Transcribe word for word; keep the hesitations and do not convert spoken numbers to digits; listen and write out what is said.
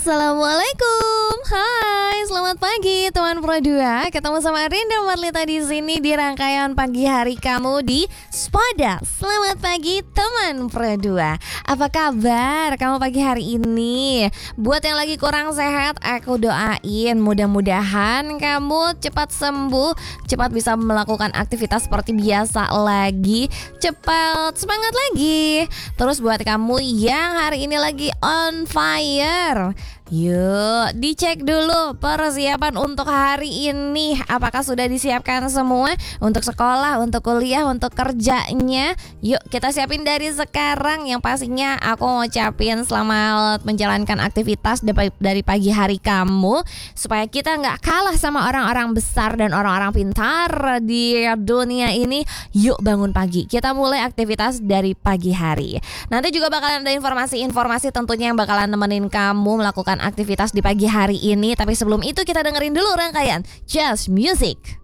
Assalamualaikum. Hai, selamat pagi teman Pro dua. Ketemu sama Rinda Marlita di sini di rangkaian pagi hari kamu di Spoda. Selamat pagi teman Pro dua. Apa kabar kamu pagi hari ini? Buat yang lagi kurang sehat, aku doain mudah-mudahan kamu cepat sembuh, cepat bisa melakukan aktivitas seperti biasa lagi, cepat semangat lagi. Terus buat kamu yang hari ini lagi on fire, yuk dicek dulu persiapan untuk hari ini. Apakah sudah disiapkan semua untuk sekolah, untuk kuliah, untuk kerjanya? Yuk kita siapin dari sekarang. Yang pastinya aku mau ucapin selamat menjalankan aktivitas dari pagi hari kamu, supaya kita gak kalah sama orang-orang besar dan orang-orang pintar di dunia ini. Yuk bangun pagi, kita mulai aktivitas dari pagi hari. Nanti juga bakalan ada informasi-informasi tentunya yang bakalan nemenin kamu melakukan aktivitas di pagi hari ini. Tapi sebelum itu kita dengerin dulu rangkaian Just Music.